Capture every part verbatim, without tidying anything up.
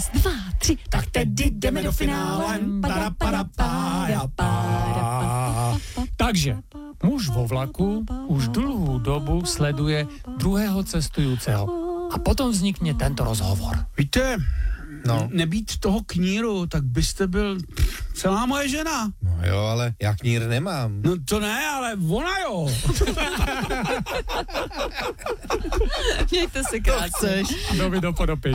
Raz, dva, tři, tak tedy jdeme do finále. Takže muž vo vlaku už dlouhou dobu sleduje druhého cestujícího. A potom vznikne tento rozhovor. Víte, No. nebýt toho kníru, tak byste byl celá moje žena. No jo, ale já knír nemám. No to ne, ale ona jo. Mějte se krásně. Doby do podopy.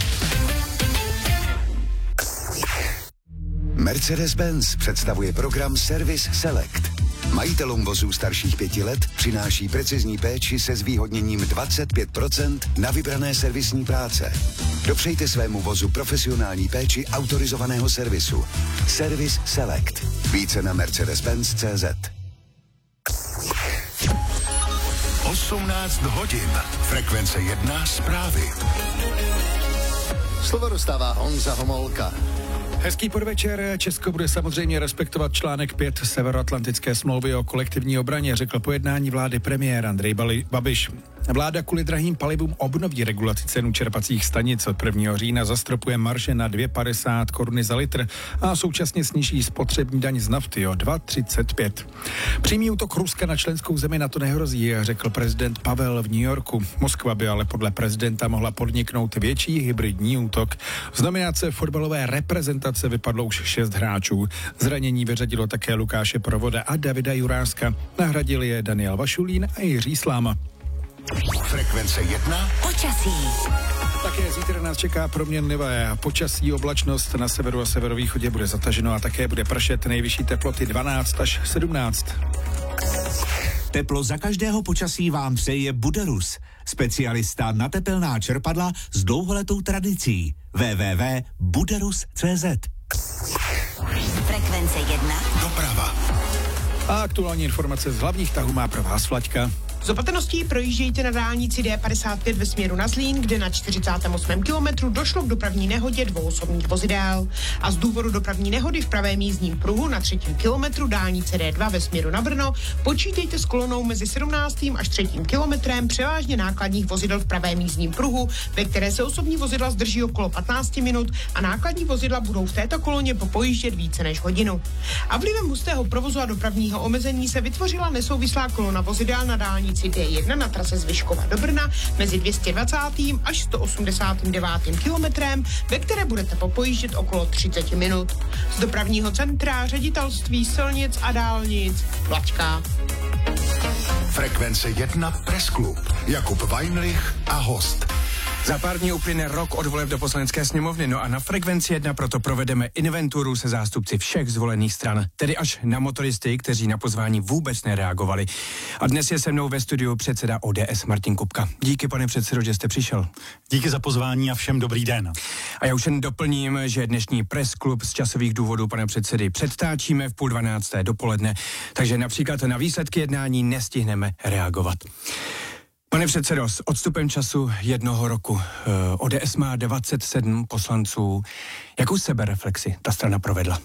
Mercedes-Benz představuje program Service Select. Majitelům vozů starších pěti let přináší precizní péči se zvýhodněním dvacet pět procent na vybrané servisní práce. Dopřejte svému vozu profesionální péči autorizovaného servisu. Service Select. Více na mercedes benz tečka cé zet. osmnáct hodin. Frekvence jedna zprávy. Slovo dostává Honza Homolka. Hezký podvečer. Česko bude samozřejmě respektovat článek pět Severoatlantické smlouvy o kolektivní obraně, řekl po jednání vlády premiér Andrej Babiš. Vláda kvůli drahým palivům obnoví regulaci cenu čerpacích stanic. Od prvního října zastropuje marže na dvě padesát koruny za litr a současně sníží spotřební daň z nafty o dva třicet pět. Přímý útok Ruska na členskou zemi na to nehrozí, řekl prezident Pavel v New Yorku. Moskva by ale podle prezidenta mohla podniknout větší hybridní útok. Z nominace fotbalové reprezentace vypadlo už šest hráčů. Zranění vyřadilo také Lukáše Provoda a Davida Juráska. Nahradili je Daniel Vašulín a Jiří Sláma. Frekvence jedna. Počasí. Také zítra nás čeká proměnlivé počasí, oblačnost na severu a severovýchodě bude zataženo a také bude pršet, nejvyšší teploty dvanáct až sedmnáct. Teplo za každého počasí vám přeje Buderus, specialista na tepelná čerpadla s dlouholetou tradicí. w w w tečka buderus tečka cé zet. Frekvence jedna. Doprava. A aktuální informace z hlavních tahů má pro vás Flaďka. Z opatrností projíždějte na dálnici D padesát pět ve směru na Zlín, kde na čtyřicátém osmém kilometru došlo k dopravní nehodě dvou osobních vozidel. A z důvodu dopravní nehody v pravém jízdním pruhu na třetím kilometru dálnice D dva ve směru na Brno počítejte s kolonou mezi sedmnáctým až třetím kilometrem převážně nákladních vozidel v pravém jízdním pruhu, ve které se osobní vozidla zdrží okolo patnáct minut a nákladní vozidla budou v této koloně popojíždět více než hodinu. A vlivem hustého provozu a dopravního omezení se vytvořila nesouvislá kolona vozidel na dálnici D jedna na trase z Vyškova do Brna mezi dvě stě dvacátým až sto osmdesátým devátým kilometrem, ve které budete popojíždět okolo třicet minut. Z dopravního centra ředitelství silnic a dálnic Vlačka. Frekvence jedna Press Club. Jakub Weinrich a host. Za pár dní uplyne rok od voleb do Poslanecké sněmovny, no a na Frekvenci jedna proto provedeme inventuru se zástupci všech zvolených stran, tedy až na motoristy, kteří na pozvání vůbec nereagovali. A dnes je se mnou ve studiu předseda O D S Martin Kupka. Díky, pane předsedo, že jste přišel. Díky za pozvání a všem dobrý den. A já už jen doplním, že dnešní Press Club z časových důvodů pane předsedy předtáčíme v půl dvanácté dopoledne, takže například na výsledky jednání nestihneme reagovat. Pane předsedo, s odstupem času jednoho roku O D S má dvacet sedm poslanců. Jakou sebereflexi ta strana provedla?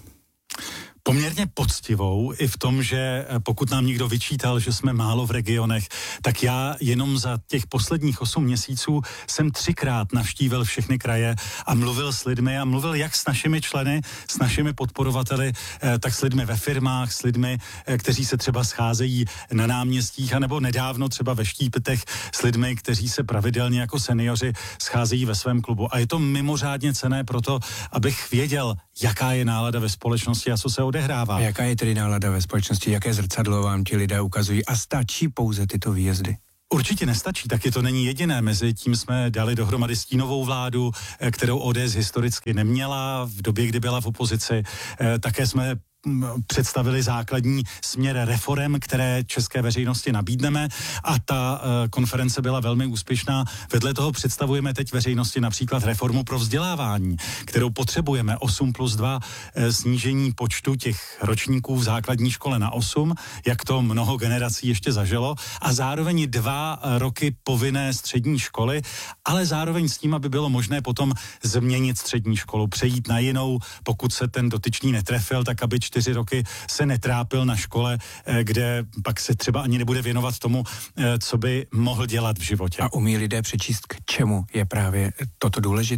Poměrně poctivou i v tom, že pokud nám někdo vyčítal, že jsme málo v regionech, tak já jenom za těch posledních osm měsíců jsem třikrát navštívil všechny kraje a mluvil s lidmi a mluvil jak s našimi členy, s našimi podporovateli, tak s lidmi ve firmách, s lidmi, kteří se třeba scházejí na náměstích, anebo nedávno třeba ve Štítech s lidmi, kteří se pravidelně jako seniori scházejí ve svém klubu. A je to mimořádně cenné proto, abych věděl, jaká je nálada ve společnosti a co se odehrává. A jaká je tedy nálada ve společnosti, jaké zrcadlo vám ti lidé ukazují a stačí pouze tyto výjezdy? Určitě nestačí, taky to není jediné. Mezi tím jsme dali dohromady stínovou vládu, kterou O D S historicky neměla v době, kdy byla v opozici. Také jsme představili základní směr reforem, které české veřejnosti nabídneme a ta uh, konference byla velmi úspěšná. Vedle toho představujeme teď veřejnosti například reformu pro vzdělávání, kterou potřebujeme osm plus dva, uh, snížení počtu těch ročníků v základní škole na osm, jak to mnoho generací ještě zažilo, a zároveň dva roky povinné střední školy, ale zároveň s tím, aby bylo možné potom změnit střední školu, přejít na jinou, pokud se ten dotyčný netrefil, tak aby čtyři roky se netrápil na škole, kde pak se třeba ani nebude věnovat tomu, co by mohl dělat v životě. A umí lidé přečíst, k čemu je právě toto důležité?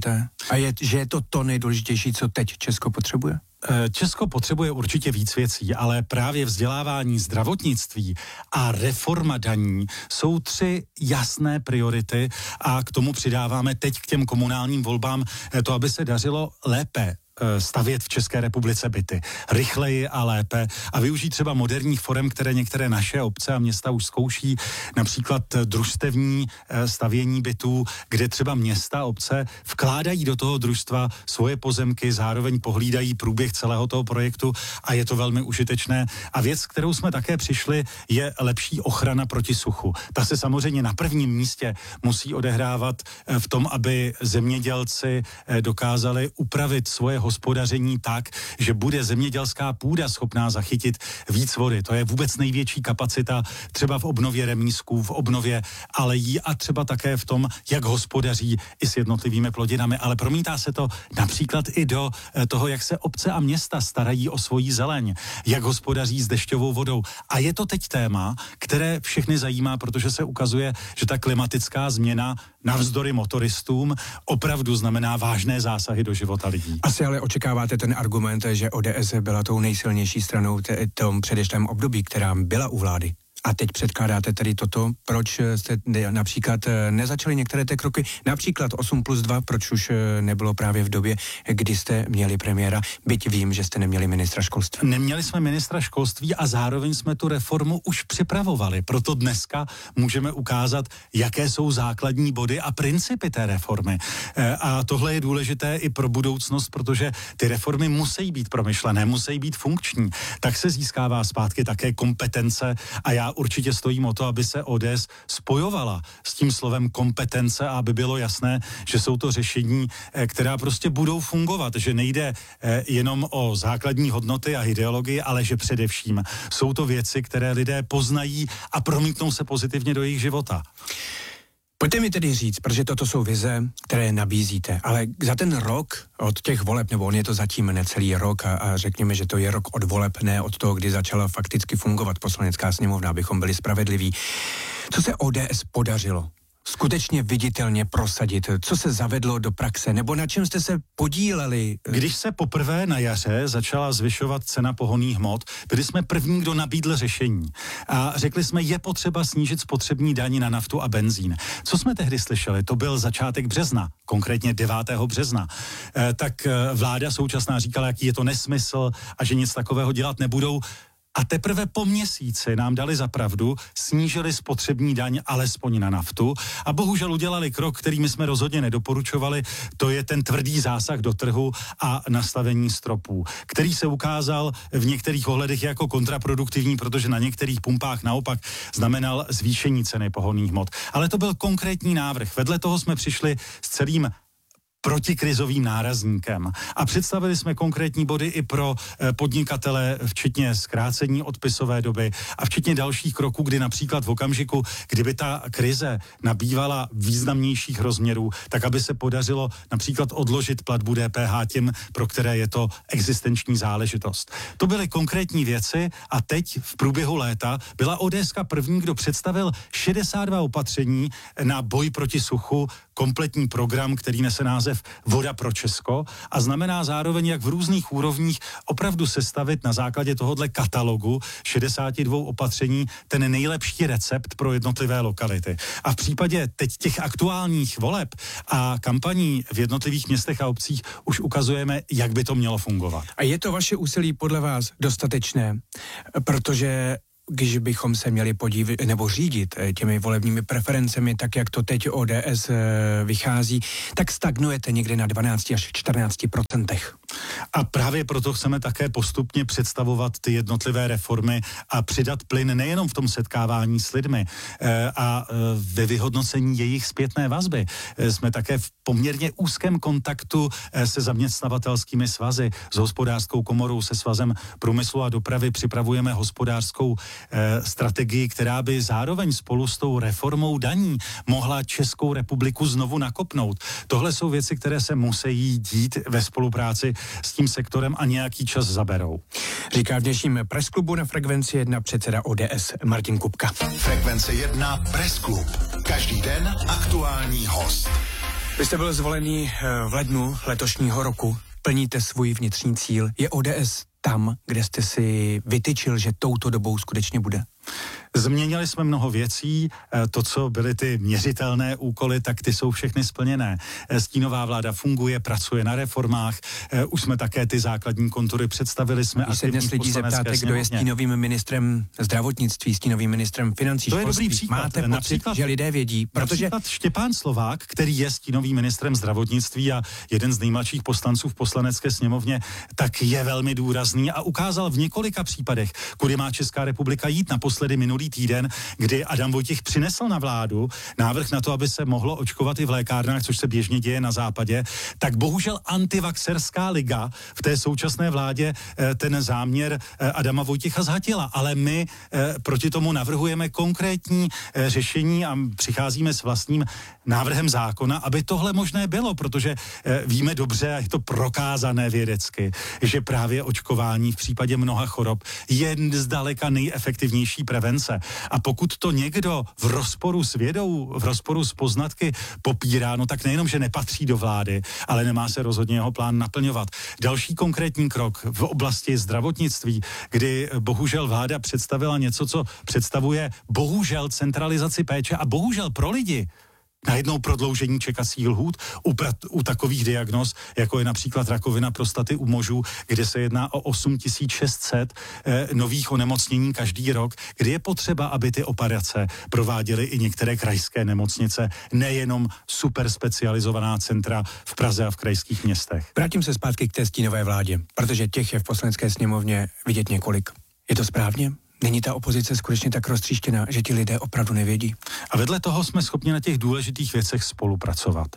A je, že je to to nejdůležitější, co teď Česko potřebuje? Česko potřebuje určitě víc věcí, ale právě vzdělávání, zdravotnictví a reforma daní jsou tři jasné priority a k tomu přidáváme teď k těm komunálním volbám to, aby se dařilo lépe stavět v České republice byty. Rychleji a lépe a využít třeba moderních forem, které některé naše obce a města už zkouší, například družstevní stavění bytů, kde třeba města, obce vkládají do toho družstva svoje pozemky, zároveň pohlídají průběh celého toho projektu a je to velmi užitečné. A věc, kterou jsme také přišli, je lepší ochrana proti suchu. Ta se samozřejmě na prvním místě musí odehrávat v tom, aby zemědělci dokázali upravit svoje hospodaření tak, že bude zemědělská půda schopná zachytit víc vody. To je vůbec největší kapacita třeba v obnově remízků, v obnově alejí a třeba také v tom, jak hospodaří i s jednotlivými plodinami. Ale promítá se to například i do toho, jak se obce a města starají o svoji zeleň, jak hospodaří s dešťovou vodou. A je to teď téma, které všechny zajímá, protože se ukazuje, že ta klimatická změna navzdory motoristům opravdu znamená vážné zásahy do života lidí. Asi ale očekáváte ten argument, že O D S byla tou nejsilnější stranou v tom předešlém období, která byla u vlády. A teď předkládáte tedy toto, proč jste například nezačali některé ty kroky, například osm plus dva, proč už nebylo právě v době, kdy jste měli premiéra, byť vím, že jste neměli ministra školství. Neměli jsme ministra školství a zároveň jsme tu reformu už připravovali, proto dneska můžeme ukázat, jaké jsou základní body a principy té reformy. A tohle je důležité i pro budoucnost, protože ty reformy musí být promyšlené, musí být funkční. Tak se získává zpátky také kompetence a já určitě stojím o to, aby se O D S spojovala s tím slovem kompetence a aby bylo jasné, že jsou to řešení, která prostě budou fungovat, že nejde jenom o základní hodnoty a ideologii, ale že především jsou to věci, které lidé poznají a promítnou se pozitivně do jejich života. Pojďte mi tedy říct, protože toto jsou vize, které nabízíte, ale za ten rok od těch voleb, nebo on je to zatím necelý rok a, a řekněme, že to je rok od voleb, ne od toho, kdy začala fakticky fungovat Poslanecká sněmovna, abychom byli spravedliví. Co se O D S podařilo skutečně viditelně prosadit? Co se zavedlo do praxe? Nebo na čem jste se podíleli? Když se poprvé na jaře začala zvyšovat cena pohonných hmot, byli jsme první, kdo nabídl řešení. A řekli jsme, je potřeba snížit spotřební daň na naftu a benzín. Co jsme tehdy slyšeli? To byl začátek března, konkrétně devátého března. E, tak vláda současná říkala, jaký je to nesmysl a že nic takového dělat nebudou. A teprve po měsíci nám dali za pravdu, snížili spotřební daň alespoň na naftu a bohužel udělali krok, který my jsme rozhodně nedoporučovali, to je ten tvrdý zásah do trhu a nastavení stropů, který se ukázal v některých ohledech jako kontraproduktivní, protože na některých pumpách naopak znamenal zvýšení ceny pohonných hmot. Ale to byl konkrétní návrh. Vedle toho jsme přišli s celým protikrizovým nárazníkem. A představili jsme konkrétní body i pro podnikatele, včetně zkrácení odpisové doby a včetně dalších kroků, kdy například v okamžiku, kdyby ta krize nabývala významnějších rozměrů, tak aby se podařilo například odložit platbu D P H těm, pro které je to existenční záležitost. To byly konkrétní věci a teď v průběhu léta byla O D S první, kdo představil šedesát dva opatření na boj proti suchu, kompletní program, který nese název Voda pro Česko a znamená zároveň, jak v různých úrovních opravdu sestavit na základě tohohle katalogu šedesáti dvou opatření ten nejlepší recept pro jednotlivé lokality. A v případě teď těch aktuálních voleb a kampaní v jednotlivých městech a obcích už ukazujeme, jak by to mělo fungovat. A je to vaše úsilí podle vás dostatečné? Protože když bychom se měli podívat nebo řídit těmi volebními preferencemi, tak jak to teď O D S vychází, tak stagnujete někde na dvanáct až čtrnáct procentech. A právě proto chceme také postupně představovat ty jednotlivé reformy a přidat plyn nejenom v tom setkávání s lidmi a ve vyhodnocení jejich zpětné vazby. Jsme také v poměrně úzkém kontaktu se zaměstnavatelskými svazy, s hospodářskou komorou, se svazem průmyslu a dopravy. Připravujeme hospodářskou strategii, která by zároveň spolu s tou reformou daní mohla Českou republiku znovu nakopnout. Tohle jsou věci, které se musí dít ve spolupráci s tím sektorem a nějaký čas zaberou. Říká v dnešním Pressklubu na Frekvenci jedna předseda O D S Martin Kupka. Frekvence jedna Pressklub. Každý den aktuální host. Vy jste byl zvolený v lednu letošního roku. Plníte svůj vnitřní cíl. Je O D S tam, kde jste si vytyčil, že touto dobou skutečně bude? Změnili jsme mnoho věcí, to, co byly ty měřitelné úkoly, tak ty jsou všechny splněné. Stínová vláda funguje, pracuje na reformách, už jsme také ty základní kontury představili, jsme Když se dnes lidí zeptáte, kdo je stínovým ministrem zdravotnictví, stínovým ministrem financí, to je školství, dobrý příklad. Máte pocit, například, že lidé vědí, protože... Například Štěpán Slovák, který je stínovým ministrem zdravotnictví a jeden z nejmladších poslanců v poslanecké sněmovně, tak je velmi důrazný a ukázal v několika případech, kudy má Česká republika jít. Naposledy minulý týden, kdy Adam Vojtěch přinesl na vládu návrh na to, aby se mohlo očkovat i v lékárnách, což se běžně děje na západě, tak bohužel antivaxerská liga v té současné vládě ten záměr Adama Vojtěcha zhatila. Ale my proti tomu navrhujeme konkrétní řešení a přicházíme s vlastním návrhem zákona, aby tohle možné bylo, protože víme dobře, a je to prokázané vědecky, že právě očkování v případě mnoha chorob je zdaleka nejefektivnější prevence. A pokud to někdo v rozporu s vědou, v rozporu s poznatky popírá, no tak nejenom, že nepatří do vlády, ale nemá se rozhodně jeho plán naplňovat. Další konkrétní krok v oblasti zdravotnictví, kdy bohužel vláda představila něco, co představuje bohužel centralizaci péče a bohužel pro lidi najednou prodloužení čekacích lhůt u, u takových diagnóz, jako je například rakovina prostaty u mužů, kde se jedná o osm tisíc šest set eh, nových onemocnění každý rok, kdy je potřeba, aby ty operace prováděly i některé krajské nemocnice, nejenom super specializovaná centra v Praze a v krajských městech. Vrátím se zpátky k té stínové vládě, protože těch je v poslanecké sněmovně vidět několik. Je to správně? Není ta opozice skutečně tak roztříštěná, že ti lidé opravdu nevědí? A vedle toho jsme schopni na těch důležitých věcech spolupracovat.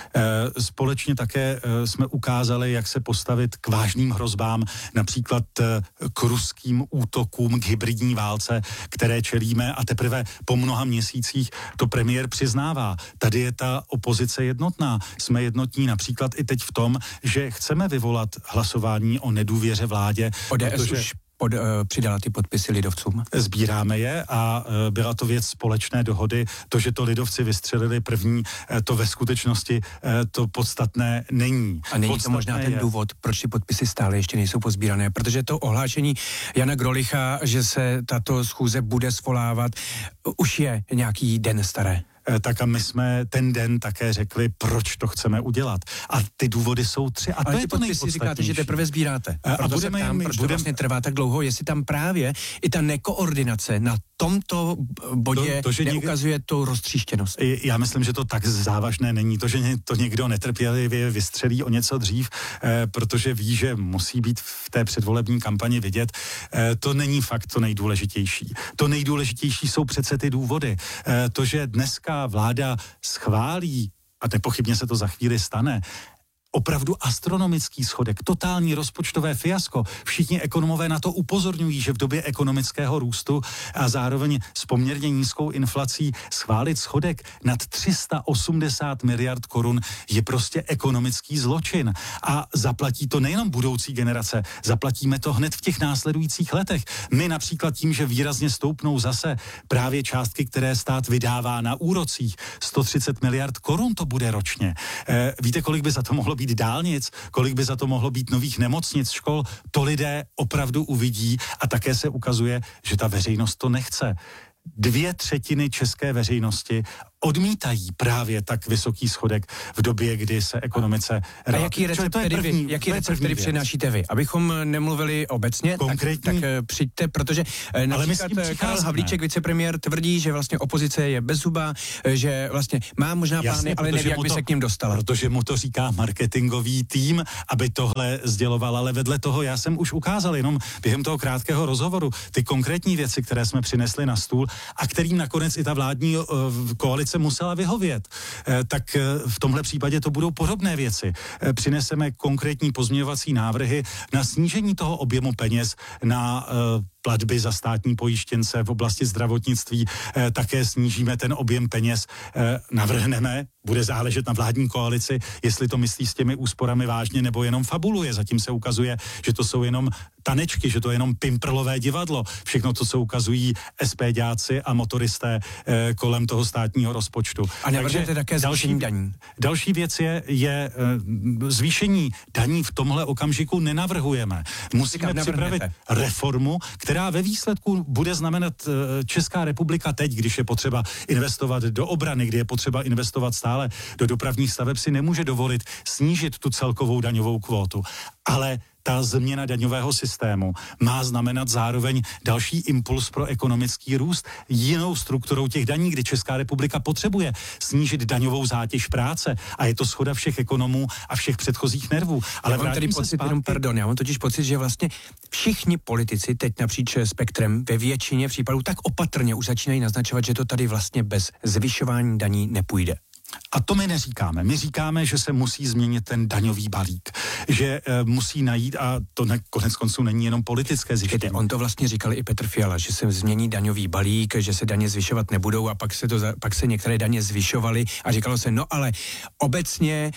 E, společně také e, jsme ukázali, jak se postavit k vážným hrozbám, například e, k ruským útokům, k hybridní válce, které čelíme a teprve po mnoha měsících to premiér přiznává. Tady je ta opozice jednotná. Jsme jednotní například i teď v tom, že chceme vyvolat hlasování o nedůvěře vládě. O D S protože... už Pod, uh, přidala ty podpisy lidovcům? Sbíráme je a uh, byla to věc společné dohody. To, že to lidovci vystřelili první, uh, to ve skutečnosti uh, to podstatné není. A není podstatné to možná ten je... důvod, proč ty podpisy stále ještě nejsou pozbírané? Protože to ohlášení Jana Grolicha, že se tato schůze bude svolávat, už je nějaký den staré. Tak a my jsme ten den také řekli, proč to chceme udělat. A ty důvody jsou tři. A ale to je to nejpodstatnější. Říkáte, že teprve sbíráte. A, a budeme tam, jim, proč budem... to vlastně trvá tak dlouho, jestli tam právě i ta nekoordinace na tomto bodě to, to, že neukazuje někde... tu roztříštěnost. Já myslím, že to tak závažné není. To, že to někdo netrpělivě vystřelí o něco dřív, eh, protože ví, že musí být v té předvolební kampani vidět, eh, to není fakt to nejdůležitější. To nejdůležitější jsou přece ty důvody. Eh, to, že dneska vláda schválí, a nepochybně se to za chvíli stane, opravdu astronomický schodek, totální rozpočtové fiasko. Všichni ekonomové na to upozorňují, že v době ekonomického růstu a zároveň s poměrně nízkou inflací schválit schodek nad tři sta osmdesát miliard korun je prostě ekonomický zločin. A zaplatí to nejenom budoucí generace, zaplatíme to hned v těch následujících letech. My například tím, že výrazně stoupnou zase právě částky, které stát vydává na úrocích, sto třicet miliard korun to bude ročně. E, víte, kolik by za to mohlo být dálnic, kolik by za to mohlo být nových nemocnic, škol, to lidé opravdu uvidí a také se ukazuje, že ta veřejnost to nechce. Dvě třetiny české veřejnosti odmítají právě tak vysoký schodek v době, kdy se ekonomice... A jaký recept tedy, první, jaký recept tedy přinášíte vy? Abychom nemluvili obecně, konkrétní, tak, tak přijďte, protože například Karel Havlíček, vicepremiér, tvrdí, že vlastně opozice je bezzuba, že vlastně má možná plány, jasně, ale neví, jak by to, se k ním dostala. Protože mu to říká marketingový tým, aby tohle sděloval, ale vedle toho já jsem už ukázal jenom během toho krátkého rozhovoru ty konkrétní věci, které jsme přinesli na stůl a kterým nakonec i ta vládní uh, koalice musela vyhovět. Eh, tak eh, v tomhle případě to budou podobné věci. Eh, přineseme konkrétní pozměňovací návrhy na snížení toho objemu peněz na eh, platby za státní pojištěnce v oblasti zdravotnictví, eh, také snížíme ten objem peněz, eh, navrhneme, bude záležet na vládní koalici, jestli to myslí s těmi úsporami vážně nebo jenom fabuluje. Zatím se ukazuje, že to jsou jenom tanečky, že to je jenom pimprlové divadlo. Všechno to, co ukazují SPďáci a motoristé eh, kolem toho státního rozpočtu. A navrhnete také zvýšení daní. Další věc je, je eh, zvýšení daní v tomhle okamžiku nenavrhujeme. Musíme připravit reformu, která ve výsledku bude znamenat eh, Česká republika teď, když je potřeba investovat do obrany, kdy je potřeba investovat stále do dopravních staveb, si nemůže dovolit snížit tu celkovou daňovou kvótu. Ale ta změna daňového systému má znamenat zároveň další impuls pro ekonomický růst jinou strukturou těch daní, kdy Česká republika potřebuje snížit daňovou zátěž práce a je to shoda všech ekonomů a všech předchozích nervů. Ale já mám tady pocit, zpátky... jenom pardon, já mám totiž pocit, že vlastně všichni politici teď napříč spektrem ve většině případů tak opatrně už začínají naznačovat, že to tady vlastně bez zvyšování daní nepůjde. A to my neříkáme. My říkáme, že se musí změnit ten daňový balík. Že e, musí najít, a to ne, konec konců není jenom politické zjištění. On to vlastně říkal i Petr Fiala, že se změní daňový balík, že se daně zvyšovat nebudou a pak se, to, pak se některé daně zvyšovaly a říkalo se, no ale obecně e,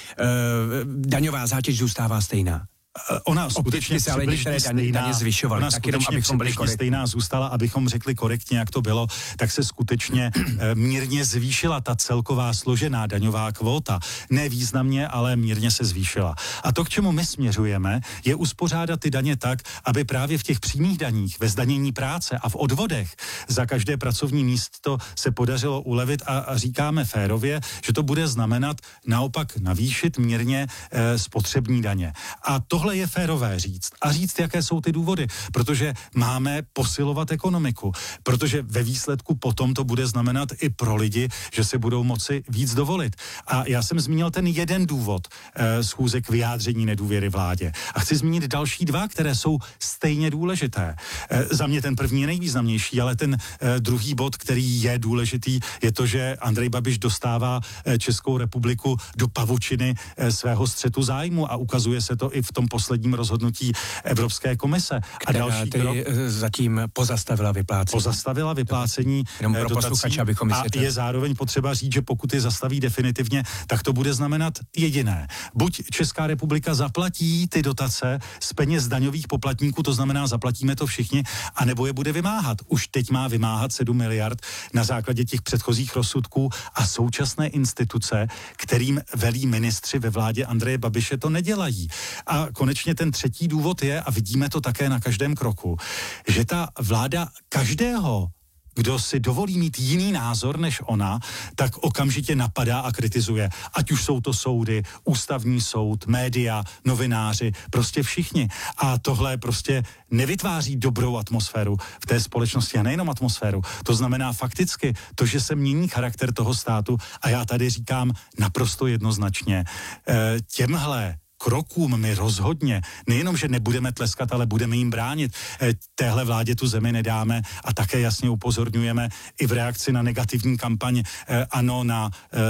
daňová zátěž zůstává stejná. Ona skutečně se ale některé daně, daně zvyšovaly, ona tak jenom abychom byli korektní. Stejná zůstala, abychom řekli korektně, jak to bylo, tak se skutečně e, mírně zvýšila ta celková složená daňová kvóta. Ne významně, ale mírně se zvýšila. A to, k čemu my směřujeme, je uspořádat ty daně tak, aby právě v těch přímých daních, ve zdanění práce a v odvodech za každé pracovní místo se podařilo ulevit a, a říkáme férově, že to bude znamenat naopak navýšit mírně e, spotřební daně. A tohle je férové říct. A říct, jaké jsou ty důvody. Protože máme posilovat ekonomiku. Protože ve výsledku potom to bude znamenat i pro lidi, že si budou moci víc dovolit. A já jsem zmínil ten jeden důvod eh, schůze k vyjádření nedůvěry vládě. A chci zmínit další dva, které jsou stejně důležité. Eh, za mě ten první je nejvýznamnější, ale ten eh, druhý bod, který je důležitý, je to, že Andrej Babiš dostává eh, Českou republiku do pavučiny eh, svého střetu zájmu a ukazuje se to i v tom posledním rozhodnutí Evropské komise. Která a další krok zatím pozastavila vyplácení. Pozastavila vyplácení dotací a je zároveň potřeba říct, že pokud je zastaví definitivně, tak to bude znamenat jediné. Buď Česká republika zaplatí ty dotace z peněz daňových poplatníků, to znamená zaplatíme to všichni, anebo je bude vymáhat. Už teď má vymáhat sedm miliard na základě těch předchozích rozsudků a současné instituce, kterým velí ministři ve vládě Andreje Babiše, to nedělají. A konečně ten třetí důvod je, a vidíme to také na každém kroku, že ta vláda každého, kdo si dovolí mít jiný názor než ona, tak okamžitě napadá a kritizuje. Ať už jsou to soudy, ústavní soud, média, novináři, prostě všichni. A tohle prostě nevytváří dobrou atmosféru v té společnosti a nejenom atmosféru. To znamená fakticky to, že se mění charakter toho státu a já tady říkám naprosto jednoznačně. E, těmhle krokům my rozhodně, nejenom, že nebudeme tleskat, ale budeme jim bránit. E, téhle vládě tu zemi nedáme a také jasně upozorňujeme i v reakci na negativní kampaň e, ANO na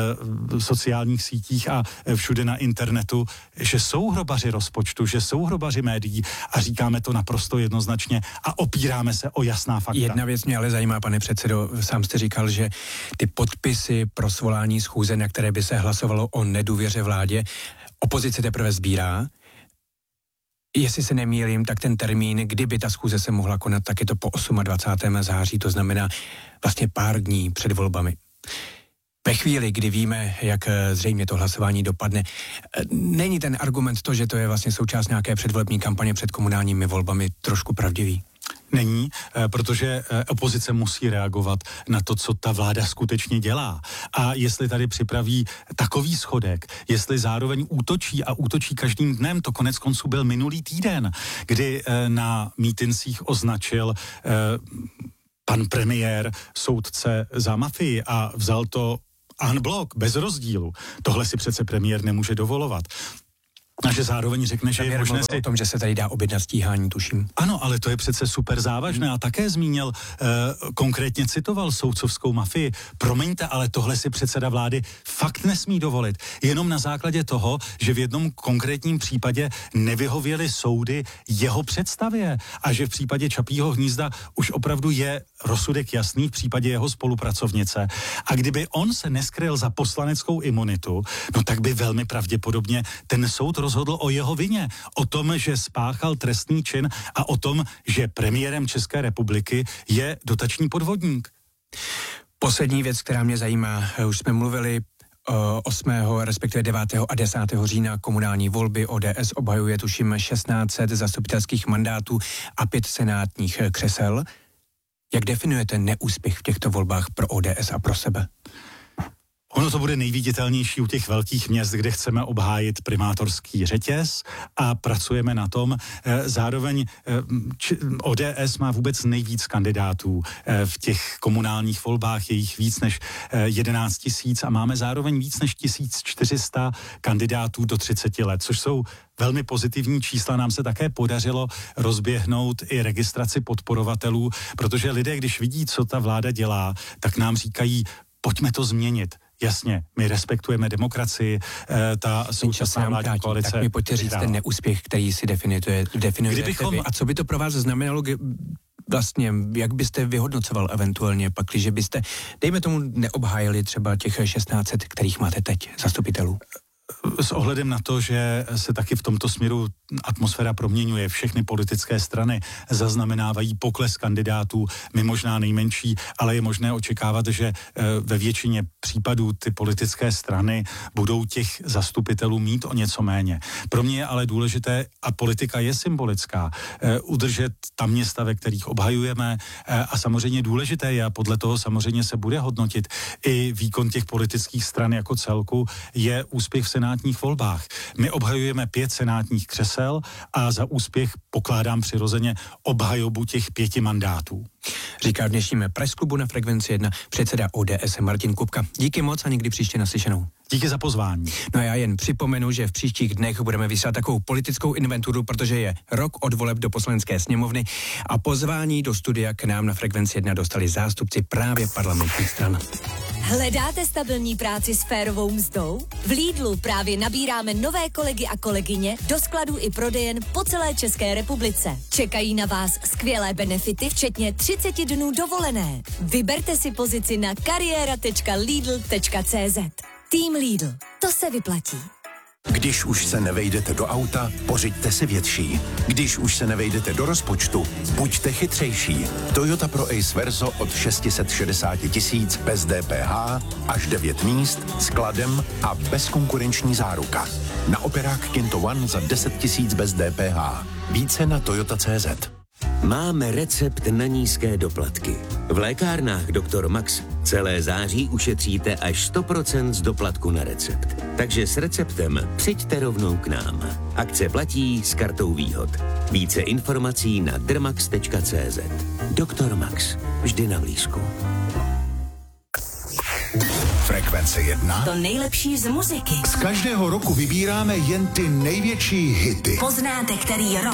e, sociálních sítích a e, všude na internetu, že jsou hrobaři rozpočtu, že jsou hrobaři médií a říkáme to naprosto jednoznačně a opíráme se o jasná fakta. Jedna věc mě ale zajímá, pane předsedo, sám jste říkal, že ty podpisy pro svolání schůze, na které by se hlasovalo o nedůvěře vládě, opozice teprve sbírá. Jestli se nemýlím, tak ten termín, kdyby ta schůze se mohla konat, tak je to po dvacátého osmého září, to znamená vlastně pár dní před volbami. Ve chvíli, kdy víme, jak zřejmě to hlasování dopadne, není ten argument to, že to je vlastně součást nějaké předvolební kampaně před komunálními volbami trošku pravdivý? Není, protože opozice musí reagovat na to, co ta vláda skutečně dělá. A jestli tady připraví takový schodek, jestli zároveň útočí a útočí každým dnem, to konec konců byl minulý týden, kdy na mítincích označil pan premiér soudce za mafii a vzal to en bloc, bez rozdílu. Tohle si přece premiér nemůže dovolovat. A že zároveň řekne, že je možné si... o tom, že se tady dá objednat stíhání, tuším. Ano, ale to je přece super závažné a také zmínil, eh, konkrétně citoval soudcovskou mafii. Promiňte, ale tohle si předseda vlády fakt nesmí dovolit. Jenom na základě toho, že v jednom konkrétním případě nevyhověly soudy jeho představě a že v případě Čapího hnízda už opravdu je rozsudek jasný v případě jeho spolupracovnice. A kdyby on se neskryl za poslaneckou imunitu, no tak by velmi pravděpodobně ten soud rozhodl o jeho vině, o tom, že spáchal trestný čin a o tom, že premiérem České republiky je dotační podvodník. Poslední věc, která mě zajímá, už jsme mluvili osmého respektive devátého a desátého října komunální volby. O D S obhajuje tuším šestnáct set zastupitelských mandátů a pět senátních křesel. Jak definujete neúspěch v těchto volbách pro O D S a pro sebe? Ono to bude nejviditelnější u těch velkých měst, kde chceme obhájit primátorský řetěz a pracujeme na tom. Zároveň O D S má vůbec nejvíc kandidátů v těch komunálních volbách, je jich víc než jedenáct tisíc a máme zároveň víc než tisíc čtyři sta kandidátů do třiceti let, což jsou velmi pozitivní čísla. Nám se také podařilo rozběhnout i registraci podporovatelů, protože lidé, když vidí, co ta vláda dělá, tak nám říkají, pojďme to změnit. Jasně, my respektujeme demokracii, e, ta současná vládní koalice. Tak mi pojďte říct ten neúspěch, který si definuje, definujete Kdybychom... vy. A co by to pro vás znamenalo, vlastně, jak byste vyhodnocoval eventuálně pak, když byste, dejme tomu, neobhájili třeba těch šestnáct set, kterých máte teď, zastupitelů? S ohledem na to, že se taky v tomto směru atmosféra proměňuje, všechny politické strany zaznamenávají pokles kandidátů, my možná nejmenší, ale je možné očekávat, že ve většině případů ty politické strany budou těch zastupitelů mít o něco méně. Pro mě je ale důležité, a politika je symbolická, udržet ta města, ve kterých obhajujeme, a samozřejmě důležité je, a podle toho samozřejmě se bude hodnotit i výkon těch politických stran jako celku, je úspěch v senátních volbách. My obhajujeme pět senátních křesel a za úspěch pokládám přirozeně obhajobu těch pěti mandátů. Říká v dnešním Pressklubu na Frekvenci jedna předseda O D S Martin Kupka. Díky moc a někdy příště naslyšenou. Díky za pozvání. No a já jen připomenu, že v příštích dnech budeme vysílat takovou politickou inventuru, protože je rok od voleb do Poslanecké sněmovny a pozvání do studia k nám na Frekvenci jedna dostali zástupci právě parlamentních stran. Hledáte stabilní práci s férovou mzdou? V Lidlu právě nabíráme nové kolegy a kolegyně do skladů i prodejen po celé České republice. Čekají na vás skvělé benefity, včetně třicet dnů dovolené. Vyberte si pozici na kariéra tečka lidl tečka cé zet. Tým Lidl. To se vyplatí. Když už se nevejdete do auta, pořiďte si větší. Když už se nevejdete do rozpočtu, buďte chytřejší. Toyota Pro Ace Verso od šest set šedesát tisíc bez D P H, až devět míst, skladem a bezkonkurenční záruka. Na operák Kinto One za deset tisíc bez D P H. Více na toyota tečka cé zet. Máme recept na nízké doplatky. V lékárnách doktor Max celé září ušetříte až sto procent z doplatku na recept. Takže s receptem přijďte rovnou k nám. Akce platí s kartou výhod. Více informací na drmax tečka cé zet. doktor Max. Vždy na blízku. Frekvence jedna. To nejlepší z muziky. Z každého roku vybíráme jen ty největší hity. Poznáte, který rok